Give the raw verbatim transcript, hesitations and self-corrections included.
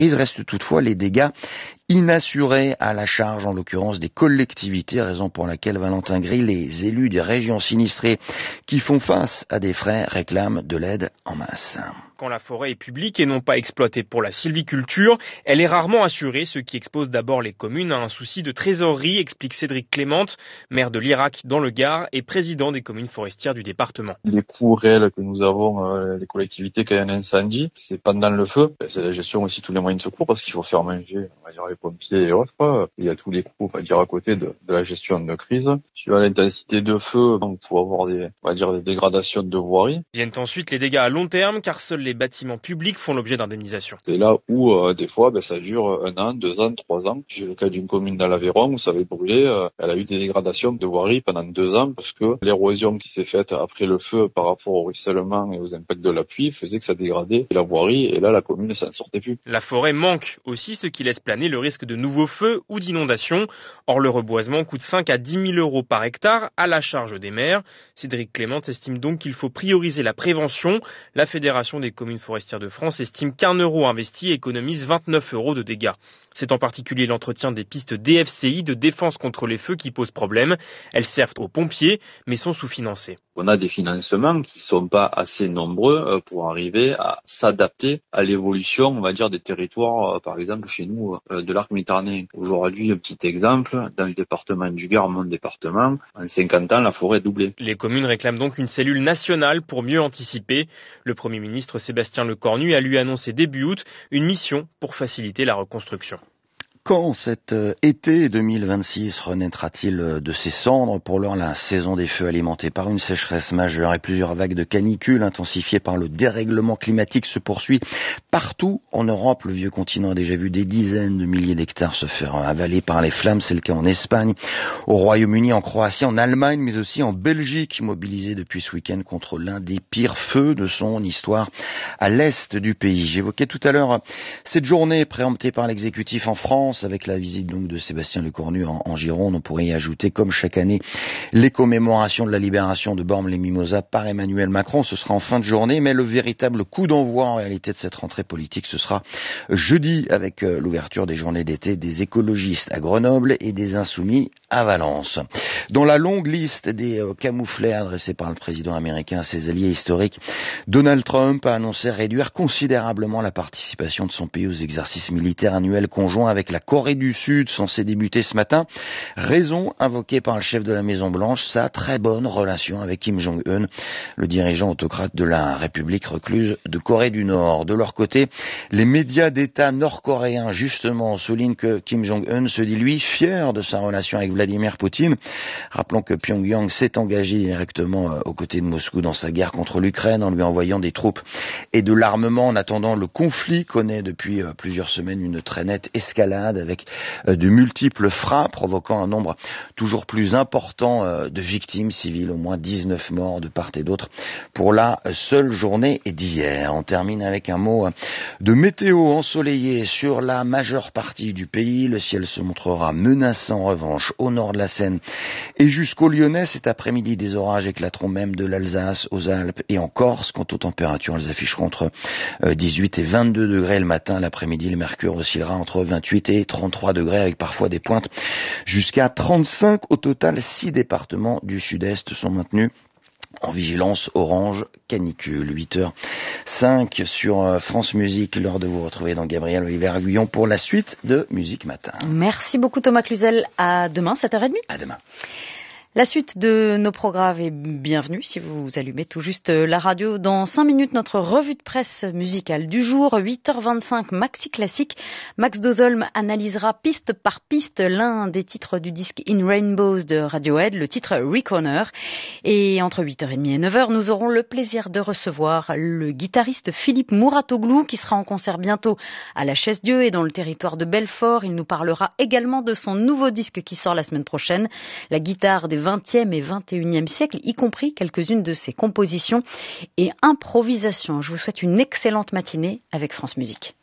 Restent toutefois les dégâts inassurés à la charge, en l'occurrence des collectivités, raison pour laquelle Valentin Gris, les élus des régions sinistrées qui font face à des frais réclament de l'aide en masse. Quand la forêt est publique et non pas exploitée pour la sylviculture, elle est rarement assurée, ce qui expose d'abord les communes à un souci de trésorerie, explique Cédric Clément, maire de l'Irak dans le Gard et président des communes forestières du département. Les coûts réels que nous avons, euh, les collectivités, quand il y a un incendie, c'est pendant le feu, c'est la gestion aussi tous les moyens de secours parce qu'il faut faire manger, on va dire, les pompiers et autres. Il y a tous les coûts, on va dire, à côté de, de la gestion de crise. Sur l'intensité de feu, donc, il faut avoir des, on va dire, des dégradations de voirie. Viennent ensuite les dégâts à long terme, car seuls les bâtiments publics font l'objet d'indemnisation. C'est là où, euh, des fois, ben, ça dure un an, deux ans, trois ans. J'ai le cas d'une commune dans l'Aveyron où ça avait brûlé. Euh, elle a eu des dégradations de voirie pendant deux ans parce que l'érosion qui s'est faite après le feu par rapport au ruissellement et aux impacts de la pluie faisait que ça dégradait la voirie. Et là, la commune ne s'en sortait plus. La forêt manque aussi, ce qui laisse planer le risque de nouveaux feux ou d'inondations. Or, le reboisement coûte cinq à dix mille euros par hectare à la charge des maires. Cédric Clément estime donc qu'il faut prioriser la prévention. La Fédération des communes forestières de France estime qu'un euro investi économise vingt-neuf euros de dégâts. C'est en particulier l'entretien des pistes D F C I de défense contre les feux qui pose problème. Elles servent aux pompiers, mais sont sous-financées. On a des financements qui sont pas assez nombreux pour arriver à s'adapter à l'évolution, on va dire, des territoires, par exemple, chez nous, de l'arc méditerranéen. Aujourd'hui, un petit exemple, dans le département du Gard, mon département, en cinquante ans, la forêt est doublée. Les communes réclament donc une cellule nationale pour mieux anticiper. Le Premier ministre Sébastien Lecornu a lui annoncé début août une mission pour faciliter la reconstruction. Quand cet été deux mille vingt-six renaîtra-t-il de ses cendres? Pour l'heure, la saison des feux alimentée par une sécheresse majeure et plusieurs vagues de canicule intensifiées par le dérèglement climatique se poursuit partout en Europe. Le vieux continent a déjà vu des dizaines de milliers d'hectares se faire avaler par les flammes. C'est le cas en Espagne, au Royaume-Uni, en Croatie, en Allemagne, mais aussi en Belgique, mobilisée depuis ce week-end contre l'un des pires feux de son histoire à l'est du pays. J'évoquais tout à l'heure cette journée préemptée par l'exécutif en France, avec la visite donc de Sébastien Lecornu en, en Gironde. On pourrait y ajouter, comme chaque année, les commémorations de la libération de Bormes-les-Mimosas par Emmanuel Macron. Ce sera en fin de journée, mais le véritable coup d'envoi en réalité de cette rentrée politique, ce sera jeudi avec euh, l'ouverture des journées d'été des écologistes à Grenoble et des insoumis à Valence. Dans la longue liste des euh, camouflets adressés par le président américain à ses alliés historiques, Donald Trump a annoncé réduire considérablement la participation de son pays aux exercices militaires annuels conjoints avec la Corée du Sud, censé débuter ce matin. Raison invoquée par le chef de la Maison-Blanche, sa très bonne relation avec Kim Jong-un, le dirigeant autocrate de la République recluse de Corée du Nord. De leur côté, les médias d'État nord-coréens, justement, soulignent que Kim Jong-un se dit, lui, fier de sa relation avec Vladimir Poutine. Rappelons que Pyongyang s'est engagé directement aux côtés de Moscou dans sa guerre contre l'Ukraine en lui envoyant des troupes et de l'armement. En attendant, le conflit connaît depuis plusieurs semaines une très nette escalade avec de multiples frappes provoquant un nombre toujours plus important de victimes civiles, au moins dix-neuf morts de part et d'autre pour la seule journée d'hier. On termine avec un mot de météo ensoleillé sur la majeure partie du pays. Le ciel se montrera menaçant en revanche au nord de la Seine et jusqu'au Lyonnais. Cet après-midi, des orages éclateront même de l'Alsace aux Alpes et en Corse. Quant aux températures, elles afficheront entre dix-huit et vingt-deux degrés le matin. L'après-midi, le mercure oscillera entre vingt-huit et trente-trois degrés avec parfois des pointes jusqu'à trente-cinq. Au total, six départements du sud-est sont maintenus en vigilance orange canicule. huit heures cinq sur France Musique, l'heure de vous retrouver dans Gabriel Olivier-Aguillon pour la suite de Musique Matin. Merci beaucoup Thomas Cluzel, à demain sept heures trente. À demain. La suite de nos programmes est bienvenue si vous allumez tout juste la radio. Dans cinq minutes, notre revue de presse musicale du jour, huit heures vingt-cinq, Maxi Classique. Max Dozolm analysera piste par piste l'un des titres du disque In Rainbows de Radiohead, le titre Reconner. Et entre huit heures trente et neuf heures, nous aurons le plaisir de recevoir le guitariste Philippe Mouratoglou qui sera en concert bientôt à la Chaise-Dieu et dans le territoire de Belfort. Il nous parlera également de son nouveau disque qui sort la semaine prochaine, la guitare des vingtième et vingt et unième siècle, y compris quelques-unes de ses compositions et improvisations. Je vous souhaite une excellente matinée avec France Musique.